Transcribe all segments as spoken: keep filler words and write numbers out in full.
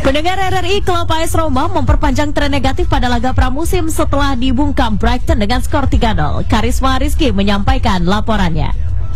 Pendengar R R I, klub A S Roma memperpanjang tren negatif pada laga pramusim setelah dibungkam Brighton dengan skor tiga nol. Karisma Rizky menyampaikan laporannya.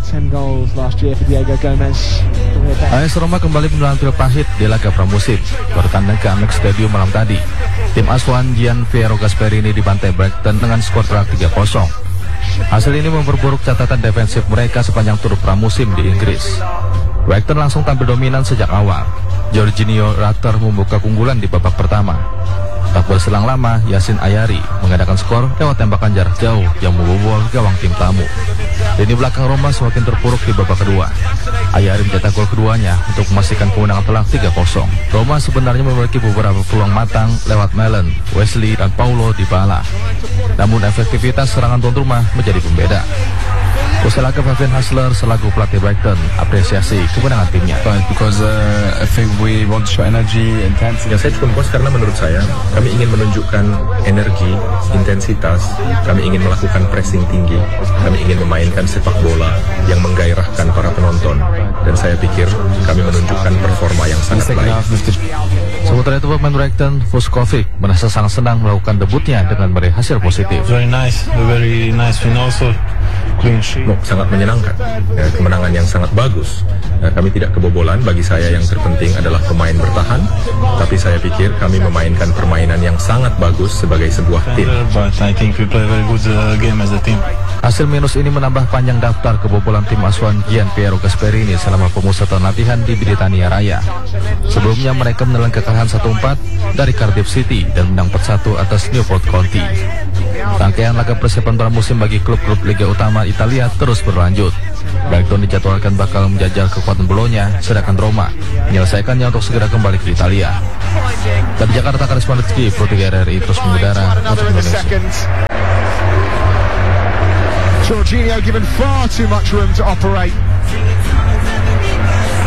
A S Roma kembali menelan pil pahit di laga pramusim bertandang ke Amex Stadium malam tadi. Tim asuhan Gianpiero Gasperini dibantai Brighton dengan skor telak tiga kosong. Hasil ini memperburuk catatan defensif mereka sepanjang tur pramusim di Inggris. Brighton langsung tampil dominan sejak awal. Jorginho Rutter membuka keunggulan di babak pertama. Tak berselang lama, Yasin Ayari mengadakan skor lewat tembakan jarak jauh yang membobol gawang tim tamu. Lini belakang Roma semakin terpuruk di babak kedua. Ayari mencetak gol keduanya untuk memastikan kemenangan telak tiga kosong. Roma sebenarnya memiliki beberapa peluang matang lewat Malen, Wesley, dan Paulo Dybala. Namun efektivitas serangan tuan rumah menjadi pembeda. Usai laga, Fabian Hassler selaku pelatih Brighton apresiasi kemenangan timnya. Because uh, I think we want to show energy, intensity. Yang saya cukup puas karena menurut saya kami ingin menunjukkan energi, intensitas, kami ingin melakukan pressing tinggi, kami ingin memainkan sepak bola yang menggairahkan para penonton, dan saya pikir kami menunjukkan performa yang sangat baik. Sementara itu pemain Brighton, Vuskovic, merasa sangat senang melakukan debutnya dengan meraih hasil positif. Very nice, very nice win also. Clean sheet. Oh, sangat menyenangkan, ya, kemenangan yang sangat bagus. Ya, kami tidak kebobolan. Bagi saya yang terpenting adalah pemain bertahan. Tapi saya pikir kami memainkan permainan yang sangat bagus sebagai sebuah tim. But I think we play very good uh, game as a team. Hasil minus ini menambah panjang daftar kebobolan tim asuhan Gianpiero Gasperini selama pemusatan latihan di Britania Raya. Sebelumnya mereka menelan kekalahan satu empat dari Cardiff City dan menang empat satu atas Newport County. Rangkaian laga persiapan pramusim bagi klub-klub Liga Utama Italia terus berlanjut. Brighton dijadwalkan bakal menjajal kekuatan Bolonya, sedangkan Roma menyelesaikannya untuk segera kembali ke Italia. Dari Jakarta, Karisma Rizky, Pro tiga R R I terus mengudara untuk Indonesia. Jorginho given far too much room to operate.